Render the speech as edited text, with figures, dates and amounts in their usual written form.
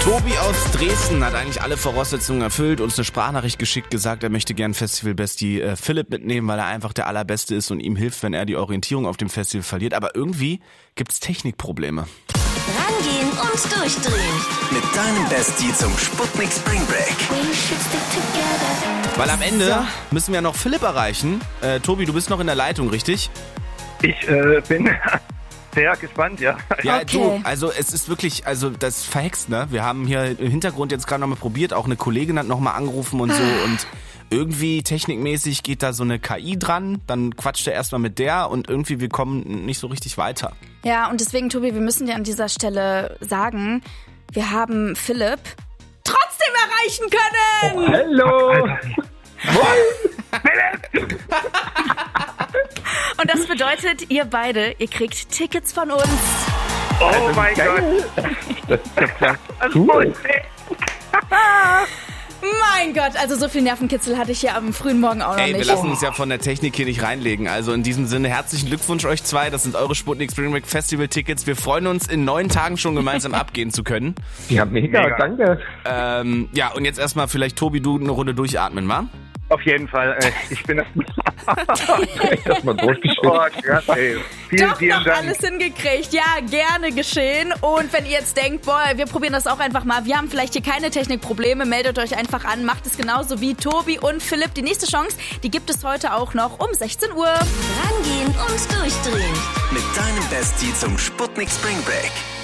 Tobi aus Dresden hat eigentlich alle Voraussetzungen erfüllt, uns eine Sprachnachricht geschickt, gesagt, er möchte gern Festival-Bestie Philipp mitnehmen, weil er einfach der Allerbeste ist und ihm hilft, wenn er die Orientierung auf dem Festival verliert. Aber irgendwie gibt's Technikprobleme. Rangehen und durchdrehen. Mit deinem Bestie zum Sputnik Spring Break. Weil am Ende müssen wir noch Philipp erreichen. Tobi, du bist noch in der Leitung, richtig? Ich bin sehr gespannt, ja. Ja, Okay. du, also es ist wirklich, also das ist verhext, ne? Wir haben hier im Hintergrund jetzt gerade nochmal probiert, auch eine Kollegin hat nochmal angerufen und so und irgendwie technikmäßig geht da so eine KI dran, dann quatscht er erstmal mit der und irgendwie wir kommen nicht so richtig weiter. Ja, und deswegen, Tobi, wir müssen dir an dieser Stelle sagen, wir haben Philipp trotzdem erreichen können! Hallo! Und das bedeutet, ihr beide, ihr kriegt Tickets von uns. Oh mein Gott! Das ist ja cool. Mein Gott, also so viel Nervenkitzel hatte ich hier am frühen Morgen auch noch Ey, wir nicht. lassen uns ja von der Technik hier nicht reinlegen. Also in diesem Sinne, herzlichen Glückwunsch euch zwei. Das sind eure Sputnik Spring Break Festival Tickets. Wir freuen uns, in 9 Tagen schon gemeinsam abgehen zu können. Ja, mega, danke. Ja, und jetzt erstmal vielleicht, Tobi, du eine Runde durchatmen, wa? Auf jeden Fall. Ich bin Erstmal durchgeschickt. Oh Gott, ey. Vielen, Doch vielen noch Dank. alles hingekriegt. Ja, gerne geschehen. Und wenn ihr jetzt denkt, boah, wir probieren das auch einfach mal, wir haben vielleicht hier keine Technikprobleme, meldet euch einfach an, macht es genauso wie Tobi und Philipp. Die nächste Chance, die gibt es heute auch noch um 16 Uhr. Rangehen und durchdrehen. Mit deinem Bestie zum Sputnik Spring Break.